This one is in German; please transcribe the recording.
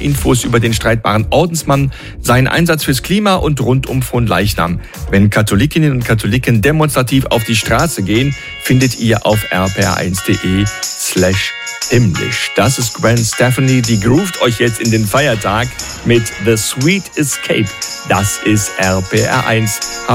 Infos über den streitbaren Ordensmann, seinen Einsatz fürs Klima und rund um Fronleichnam. Wenn Katholikinnen und Katholiken demonstrativ auf die Straße gehen, findet ihr auf rpr1.de/himmlisch. Das ist Gwen Stefani, die groovt euch jetzt in den Feiertag mit The Sweet Escape. Das ist RPR1.